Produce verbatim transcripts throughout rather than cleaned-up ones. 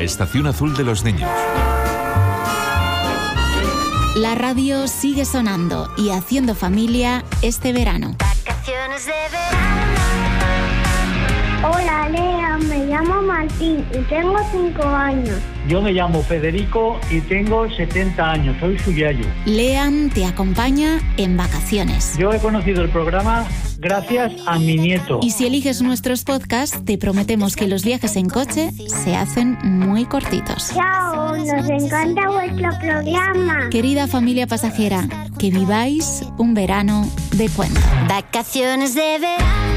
estación azul de los niños. La radio sigue sonando y haciendo familia este verano. Vacaciones de verano. Hola, Lea, me llamo Martín y tengo cinco años. Yo me llamo Federico y tengo setenta años, soy su yayo. Lean te acompaña en vacaciones. Yo he conocido el programa gracias a mi nieto. Y si eliges nuestros podcasts, te prometemos que los viajes en coche se hacen muy cortitos. Chao, nos encanta vuestro programa. Querida familia pasajera, que viváis un verano de cuento. Vacaciones de verano.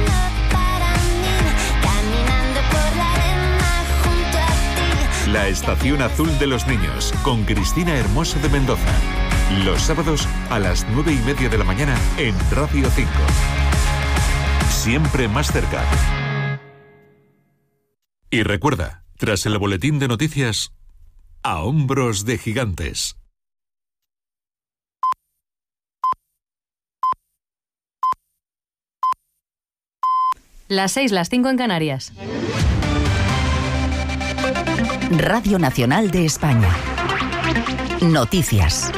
La estación azul de los niños, con Cristina Hermoso de Mendoza. Los sábados a las nueve y media de la mañana en Radio cinco. Siempre más cerca. Y recuerda, tras el boletín de noticias, a hombros de gigantes. Las seis, las cinco en Canarias. Radio Nacional de España. Noticias.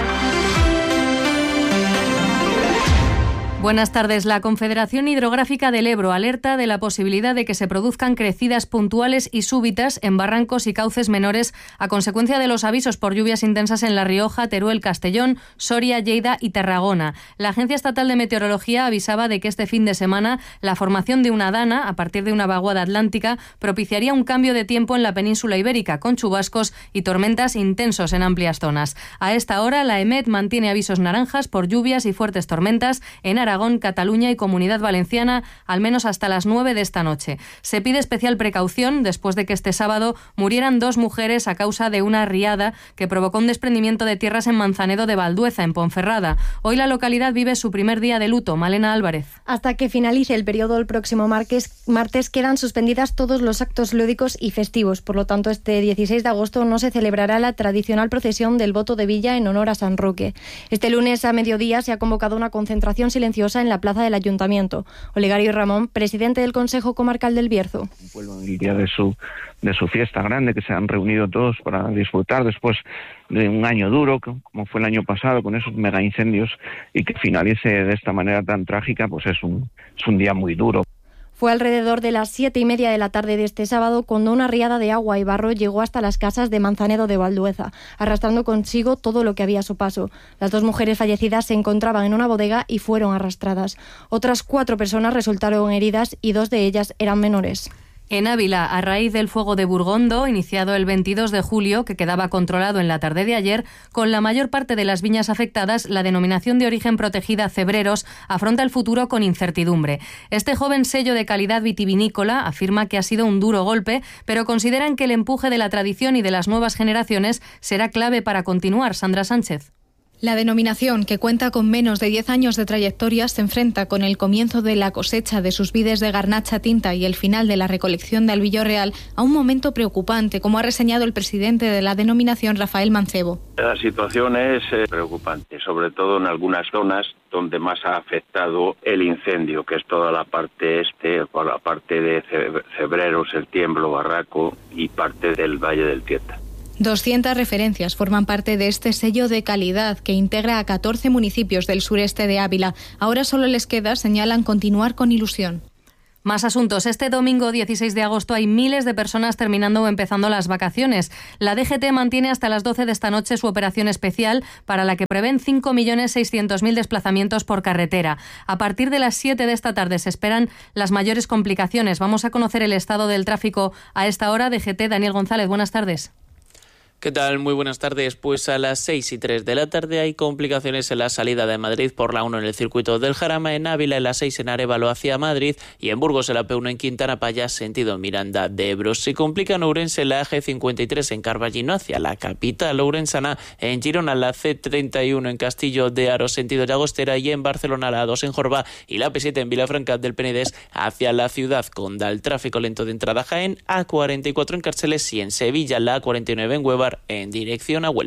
Buenas tardes. La Confederación Hidrográfica del Ebro alerta de la posibilidad de que se produzcan crecidas puntuales y súbitas en barrancos y cauces menores a consecuencia de los avisos por lluvias intensas en La Rioja, Teruel, Castellón, Soria, Lleida y Tarragona. La Agencia Estatal de Meteorología avisaba de que este fin de semana la formación de una dana a partir de una vaguada atlántica propiciaría un cambio de tiempo en la península ibérica con chubascos y tormentas intensos en amplias zonas. A esta hora la EMET mantiene avisos naranjas por lluvias y fuertes tormentas en Aragón, Cataluña y Comunidad Valenciana, al menos hasta las nueve de esta noche. Se pide especial precaución después de que este sábado murieran dos mujeres a causa de una riada que provocó un desprendimiento de tierras en Manzanedo de Valdueza, en Ponferrada. Hoy la localidad vive su primer día de luto. Malena Álvarez. Hasta que finalice el periodo el próximo martes, martes quedan suspendidas todos los actos lúdicos y festivos. Por lo tanto, este dieciséis de agosto no se celebrará la tradicional procesión del Voto de Villa en honor a San Roque. Este lunes a mediodía se ha convocado una concentración silenciosa en la plaza del Ayuntamiento. Olegario Ramón, presidente del Consejo Comarcal del Bierzo. Un pueblo en el día de su, de su fiesta grande, que se han reunido todos para disfrutar después de un año duro, como fue el año pasado, con esos mega incendios, y que finalice de esta manera tan trágica, pues es un, es un día muy duro. Fue alrededor de las siete y media de la tarde de este sábado cuando una riada de agua y barro llegó hasta las casas de Manzanedo de Valdueza, arrastrando consigo todo lo que había a su paso. Las dos mujeres fallecidas se encontraban en una bodega y fueron arrastradas. Otras cuatro personas resultaron heridas y dos de ellas eran menores. En Ávila, a raíz del fuego de Burgondo, iniciado el veintidós de julio, que quedaba controlado en la tarde de ayer, con la mayor parte de las viñas afectadas, la denominación de origen protegida Cebreros afronta el futuro con incertidumbre. Este joven sello de calidad vitivinícola afirma que ha sido un duro golpe, pero consideran que el empuje de la tradición y de las nuevas generaciones será clave para continuar. Sandra Sánchez. La denominación, que cuenta con menos de diez años de trayectoria, se enfrenta con el comienzo de la cosecha de sus vides de garnacha tinta y el final de la recolección de albillo real a un momento preocupante, como ha reseñado el presidente de la denominación, Rafael Mancebo. La situación es eh, preocupante, sobre todo en algunas zonas donde más ha afectado el incendio, que es toda la parte este, la parte de Cebreros, El Tiemblo, Barraco y parte del Valle del Tieta. doscientas referencias forman parte de este sello de calidad que integra a catorce municipios del sureste de Ávila. Ahora solo les queda, señalan, continuar con ilusión. Más asuntos. Este domingo dieciséis de agosto hay miles de personas terminando o empezando las vacaciones. La D G T mantiene hasta las doce de esta noche su operación especial para la que prevén cinco millones seiscientos mil desplazamientos por carretera. A partir de las siete de esta tarde se esperan las mayores complicaciones. Vamos a conocer el estado del tráfico a esta hora. D G T, Daniel González, buenas tardes. ¿Qué tal? Muy buenas tardes. Pues a las seis y tres de la tarde hay complicaciones en la salida de Madrid por la uno en el circuito del Jarama, en Ávila en la seis en Arévalo hacia Madrid y en Burgos en la P uno en Quintana Paya sentido Miranda de Ebro. Se complica en Ourense en la A G cincuenta y tres en Carballino hacia la capital ourensana, en Girona la C treinta y uno en Castillo de Aro sentido Llagostera y en Barcelona la A dos en Jorba y la P siete en Vilafranca del Penedès hacia la ciudad condal. El tráfico lento de entrada a Jaén, A cuarenta y cuatro en Cárceles y en Sevilla la A cuarenta y nueve en Hueva en dirección a Huelva.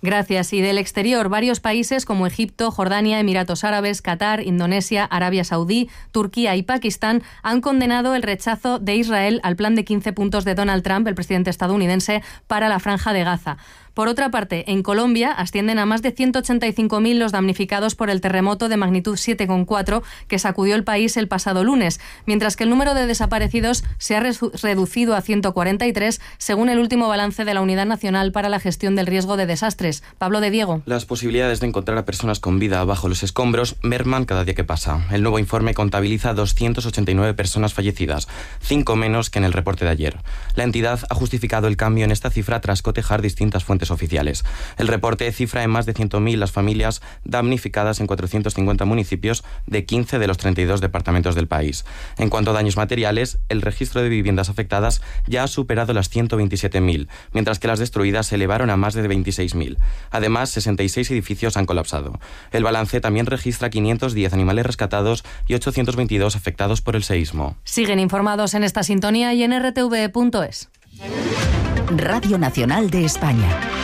Gracias. Y del exterior, varios países como Egipto, Jordania, Emiratos Árabes, Qatar, Indonesia, Arabia Saudí, Turquía y Pakistán han condenado el rechazo de Israel al plan de quince puntos de Donald Trump, el presidente estadounidense, para la Franja de Gaza. Por otra parte, en Colombia ascienden a más de ciento ochenta y cinco mil los damnificados por el terremoto de magnitud siete coma cuatro que sacudió el país el pasado lunes, mientras que el número de desaparecidos se ha reducido a ciento cuarenta y tres, según el último balance de la Unidad Nacional para la Gestión del Riesgo de Desastres. Pablo de Diego. Las posibilidades de encontrar a personas con vida bajo los escombros merman cada día que pasa. El nuevo informe contabiliza doscientas ochenta y nueve personas fallecidas, cinco menos que en el reporte de ayer. La entidad ha justificado el cambio en esta cifra tras cotejar distintas fuentes oficiales. El reporte cifra en más de cien mil las familias damnificadas en cuatrocientos cincuenta municipios de quince de los treinta y dos departamentos del país. En cuanto a daños materiales, el registro de viviendas afectadas ya ha superado las ciento veintisiete mil, mientras que las destruidas se elevaron a más de veintiséis mil. Además, sesenta y seis edificios han colapsado. El balance también registra quinientos diez animales rescatados y ochocientos veintidós afectados por el seísmo. Siguen informados en esta sintonía y en r t v punto es. Radio Nacional de España.